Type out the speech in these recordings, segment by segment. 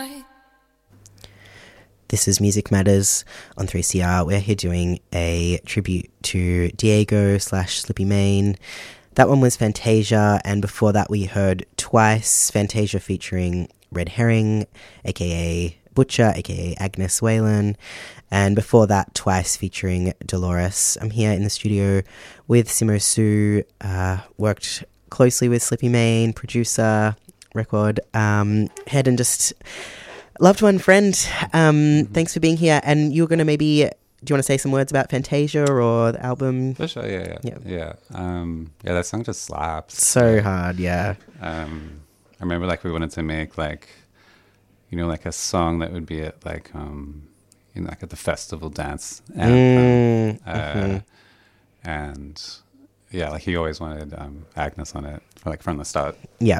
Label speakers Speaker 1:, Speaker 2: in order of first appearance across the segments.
Speaker 1: This is Music Matters on 3CR. We're here doing a tribute to Diego / Slippy Main. That one was Fantasia, and before that we heard Twice, Fantasia featuring Red Herring, aka Butcher, aka Agnes Whalen, and before that Twice featuring Dolores. I'm here in the studio with Simo Sue, worked closely with Slippy Main, producer, record head, and just loved one friend. Thanks for being here. And you're going to maybe, do you want to say some words about Fantasia or the album?
Speaker 2: For sure, yeah. That song just slaps.
Speaker 1: So hard, yeah.
Speaker 2: I remember like we wanted to make like, you know, like a song that would be at like, you know, like at the festival dance anthem. And yeah, like he always wanted Agnes on it, like from the start.
Speaker 1: Yeah.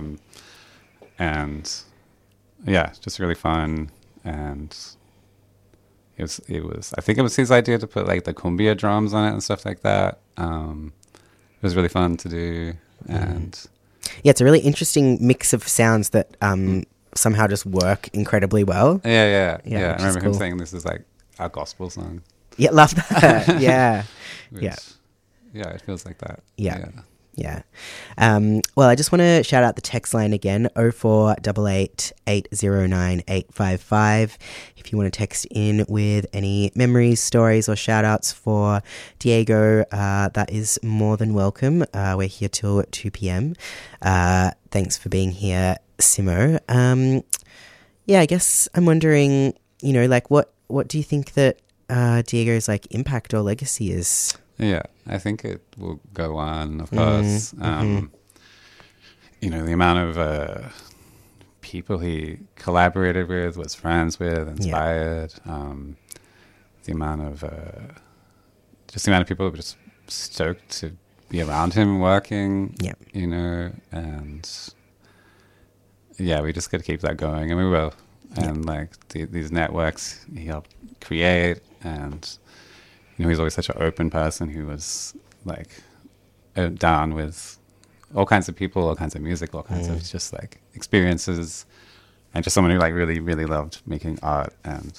Speaker 2: And yeah, just really fun. And it was I think it was his idea to put like the cumbia drums on it and stuff like that. It was really fun to do. And
Speaker 1: yeah, it's a really interesting mix of sounds that somehow just work incredibly well.
Speaker 2: Yeah. I remember him
Speaker 1: cool.
Speaker 2: saying this is like our gospel song.
Speaker 1: Yeah, love that. Yeah.
Speaker 2: Yeah, it feels like that.
Speaker 1: Yeah. Well, I just want to shout out the text line again, 0488 809 855. If you want to text in with any memories, stories, or shout outs for Diego, that is more than welcome. We're here till 2 p.m. Thanks for being here, Simo. I guess I'm wondering, you know, like what do you think that Diego's like impact or legacy is?
Speaker 2: Yeah, I think it will go on, of course. You know, the amount of people he collaborated with, was friends with, inspired. The amount of people who were just stoked to be around him working. Yeah, you know, and yeah, we just got to keep that going, and we will. And like these networks he helped create, and you know, he's always such an open person who was like down with all kinds of people, all kinds of music, all kinds of just like experiences, and just someone who like really, really loved making art, and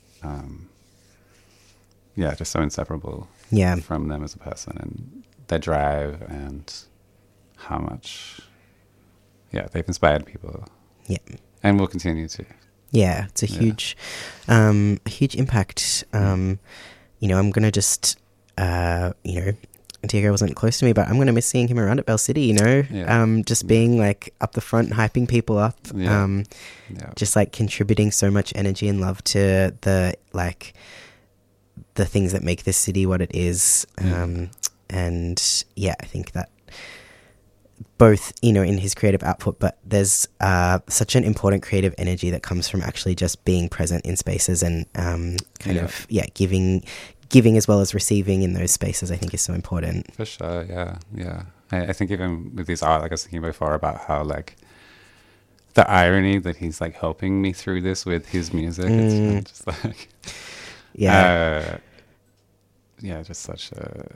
Speaker 2: just so inseparable from them as a person, and their drive and how much they've inspired people. Yeah. And will continue to.
Speaker 1: Yeah, it's a huge impact. You know, I'm going to just, you know, Diego wasn't close to me, but I'm going to miss seeing him around at Bell City, you know, just being like up the front, hyping people up, just like contributing so much energy and love to the things that make this city what it is. And yeah, I think that both, you know, in his creative output, but there's such an important creative energy that comes from actually just being present in spaces and giving as well as receiving in those spaces, I think is so important.
Speaker 2: For sure, yeah. I think even with his art, like I was thinking before about how like the irony that he's like helping me through this with his music. It's just like just such a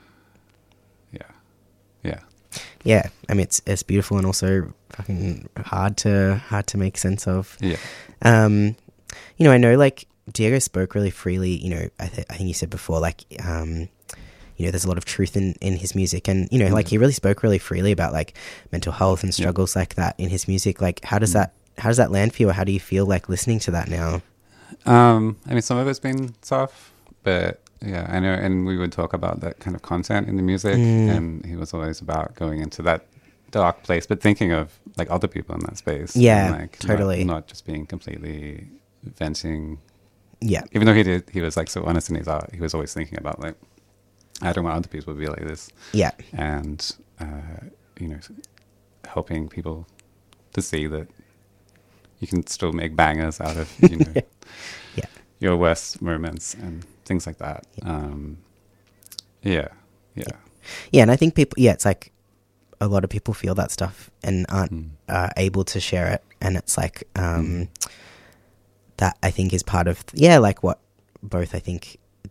Speaker 1: Yeah, I mean it's beautiful and also fucking hard to make sense of. Yeah. You know, I know like Diego spoke really freely. You know, I think you said before, like, you know, there's a lot of truth in his music, and you know, like he really spoke really freely about like mental health and struggles like that in his music. Like, how does that land for you, or how do you feel like listening to that now?
Speaker 2: I mean, some of it's been tough, but yeah, I know, and we would talk about that kind of content in the music, and he was always about going into that dark place, but thinking of like other people in that space.
Speaker 1: Yeah,
Speaker 2: and, like,
Speaker 1: totally.
Speaker 2: Not just being completely venting.
Speaker 1: Yeah.
Speaker 2: Even though he was like so honest in his art, he was always thinking about like, I don't want other people to be like this. Yeah. And, you know, helping people to see that you can still make bangers out of, you know, your worst moments and things like that. Yeah.
Speaker 1: And I think people, it's like a lot of people feel that stuff and aren't able to share it. And it's like, that I think is part of, like what both I think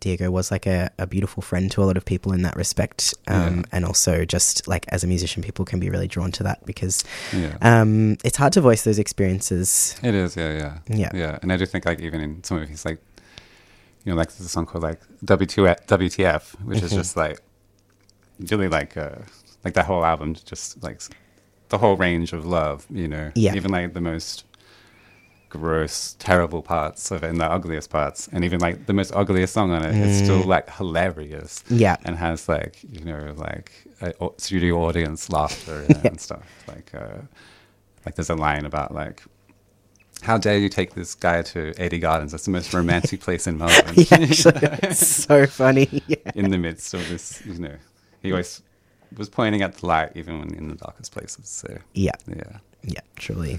Speaker 1: Diego was like a beautiful friend to a lot of people in that respect. And also just like as a musician, people can be really drawn to that because it's hard to voice those experiences.
Speaker 2: It is, yeah. And I do think like even in some of his like, you know, like there's a song called like WTF, which is just like really like that whole album, just like the whole range of love, you know, even like the most gross, terrible parts of it and the ugliest parts, and even like the most ugliest song on it is still like hilarious, and has like, you know, like a studio audience laughter and stuff. Like there's a line about like, how dare you take this guy to 80 Gardens? That's the most romantic place in Melbourne.
Speaker 1: It's so funny.
Speaker 2: In the midst of this, you know, he always was pointing at the light even when in the darkest places. So
Speaker 1: yeah, truly.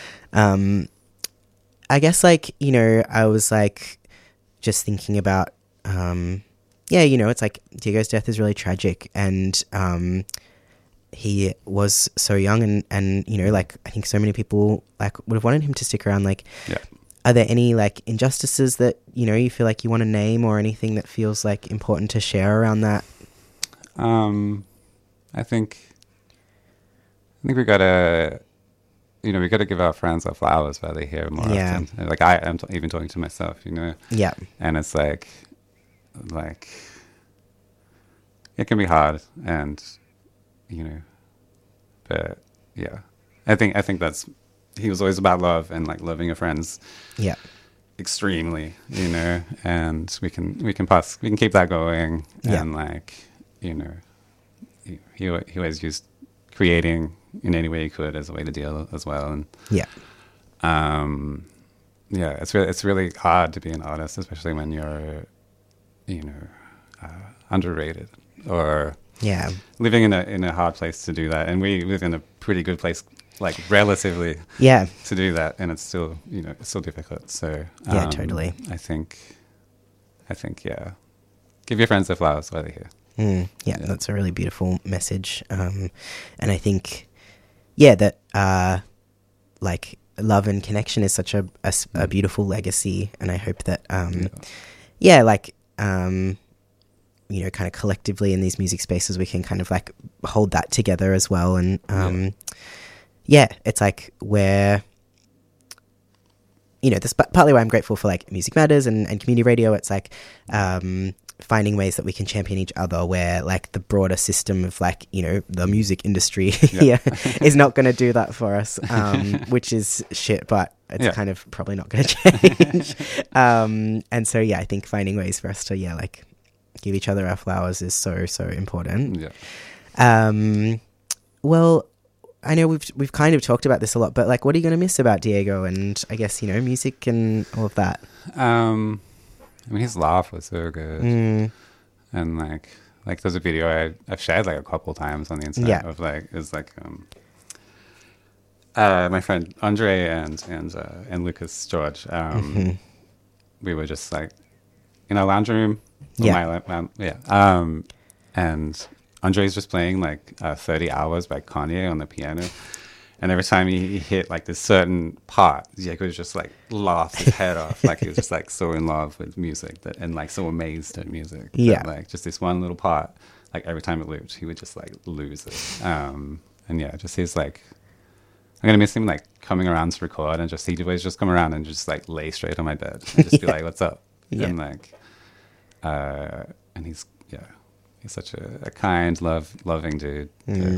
Speaker 1: I guess like, you know, I was like just thinking about you know, it's like Diego's death is really tragic, and he was so young, and you know, like I think so many people like would have wanted him to stick around. Like, are there any like injustices that, you know, you feel like you want to name, or anything that feels like important to share around that?
Speaker 2: I think we gotta, you know, we gotta give our friends our flowers while they're here more often. Like I am even talking to myself, you know. Yeah. And it's like it can be hard, and you know, but yeah, I think that's, he was always about love and like loving your friends. Yeah. Extremely, you know, and we can keep that going, and like, you know, he always used creating in any way he could as a way to deal as well, and it's really hard to be an artist, especially when you're, you know, underrated or living in a hard place to do that, and we live in a pretty good place, like relatively, to do that, and it's still, you know, it's still difficult. So
Speaker 1: totally.
Speaker 2: I think give your friends their flowers while they're here.
Speaker 1: That's a really beautiful message, and I think that like love and connection is such a beautiful legacy, and I hope that you know, kind of collectively in these music spaces we can kind of like hold that together as well, and it's like where, you know, that's partly why I'm grateful for like Music Matters and community radio. It's like finding ways that we can champion each other, where like the broader system of like, you know, the music industry is not going to do that for us, which is shit, but it's kind of probably not going to change. And so I think finding ways for us to like give each other our flowers is so important. Well, I know we've kind of talked about this a lot, but like, what are you going to miss about Diego, and I guess, you know, music and all of that?
Speaker 2: I mean, his laugh was so good, and like there's a video I've shared like a couple times on the internet of like, it's like my friend Andre and Lucas George, we were just like in our lounge room, and Andre's just playing like 30 Hours by Kanye on the piano. And every time he hit like this certain part, Diego was just like laughed his head off. Like he was just like so in love with music and like so amazed at music. That, like just this one little part, like every time it looped, he would just like lose it. And just he's like, I'm gonna miss him like coming around to record, and just he'd always just come around and just like lay straight on my bed and just be like, "What's up?" And like, and he's such a kind, loving dude.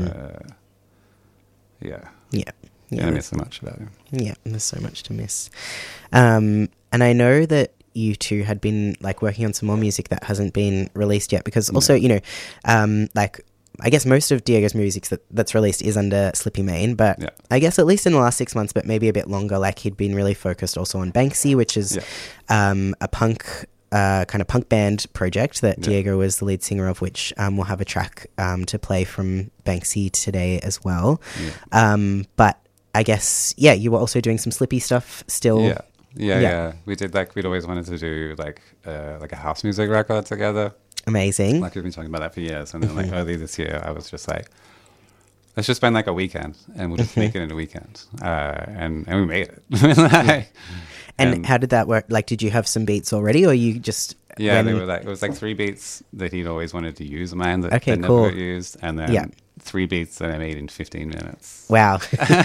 Speaker 2: I miss so much about him. Yeah,
Speaker 1: there's so much to miss. And I know that you two had been like working on some more music that hasn't been released yet, because also, you know, like I guess most of Diego's music that's released is under Slippy Mane, but I guess at least in the last 6 months, but maybe a bit longer, like he'd been really focused also on Banksy, which is a punk kind of punk band project that Diego was the lead singer of, which we'll have a track to play from Banksy today as well. But I guess you were also doing some Slippy stuff still.
Speaker 2: We did, like, we'd always wanted to do like a house music record together.
Speaker 1: Amazing.
Speaker 2: Like we've been talking about that for years, and then like early this year I was just like, let's just spend like a weekend and we'll just make it in a weekend, and we made it. And
Speaker 1: how did that work? Like, did you have some beats already, or you just
Speaker 2: Yeah, they were like, it was like 3 beats that he'd always wanted to use of mine that,
Speaker 1: Okay,
Speaker 2: that
Speaker 1: cool.
Speaker 2: never got used, and then
Speaker 1: Yeah.
Speaker 2: 3 beats that I made in 15 minutes.
Speaker 1: Wow.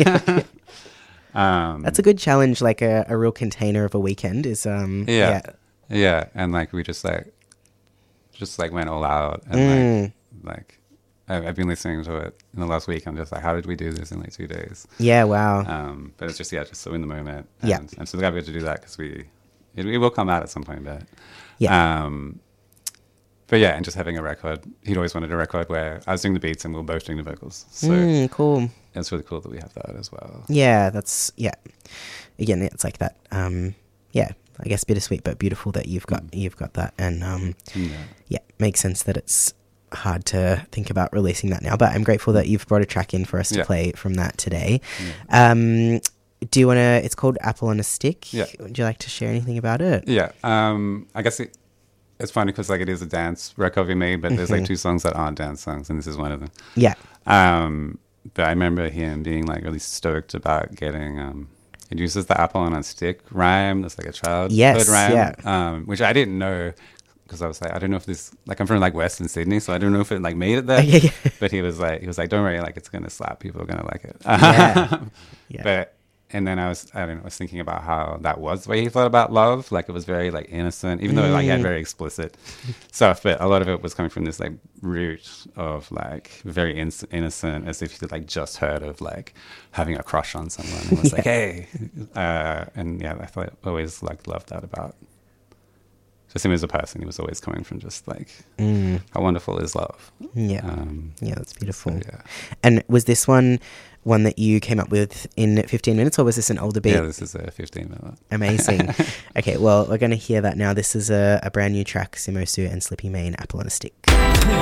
Speaker 2: Um,
Speaker 1: That's a good challenge, like a real container of a weekend is
Speaker 2: yeah, and like we just like went all out, and like I've been listening to it in the last week. I'm just like, how did we do this in like 2 days?
Speaker 1: Yeah, wow.
Speaker 2: But it's just just so in the moment. And,
Speaker 1: Yeah.
Speaker 2: and so glad we had to do that because it will come out at some point. But
Speaker 1: Yeah.
Speaker 2: but yeah, and just having a record. He'd always wanted a record where I was doing the beats and we were both doing the vocals. So
Speaker 1: Cool.
Speaker 2: it's really cool that we have that as well.
Speaker 1: Yeah, that's again, it's like that. I guess bittersweet but beautiful that you've got that, and makes sense that it's hard to think about releasing that now. But I'm grateful that you've brought a track in for us to play from that today. Do you want to? It's called Apple on a Stick.
Speaker 2: Yeah.
Speaker 1: Would you like to share anything about it?
Speaker 2: Yeah. I guess it's funny because like it is a dance record we made, but there's like 2 songs that aren't dance songs, and this is one of them.
Speaker 1: Yeah.
Speaker 2: But I remember him being like really stoked about getting. It uses the apple on a stick rhyme. That's like a childhood rhyme, which I didn't know because I was like, I don't know if this, like, I'm from like Western Sydney, so I don't know if it like made it there. But he was like, don't worry, like it's gonna slap. People are gonna like it. But and then I was thinking about how that was the way he thought about love. Like it was very like innocent, even though like he had very explicit stuff. But a lot of it was coming from this like root of like very innocent, as if you like just heard of like having a crush on someone. And was like, hey, and I thought I always like loved that about just him as a person. He was always coming from just like how wonderful is love.
Speaker 1: That's beautiful.
Speaker 2: So, yeah.
Speaker 1: And was this one that you came up with in 15 minutes, or was this an older beat?
Speaker 2: Yeah, this is a 15-minute.
Speaker 1: Amazing. Okay, well, we're going to hear that now. This is a brand new track, Simosu and Slippy Mane, Apple on a Stick.